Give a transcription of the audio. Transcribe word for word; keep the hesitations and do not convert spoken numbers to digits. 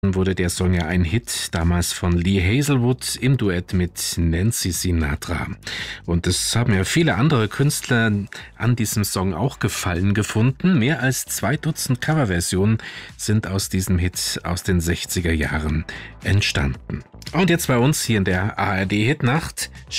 Jahren wurde der Song ja ein Hit, damals von Lee Hazelwood im Duett mit Nancy Sinatra. Und es haben ja viele andere Künstler an diesem Song auch Gefallen gefunden. Mehr als zwei Dutzend Coverversionen sind aus diesem Hit aus den sechziger Jahren entstanden. Und jetzt bei uns hier in der A R D Hitnacht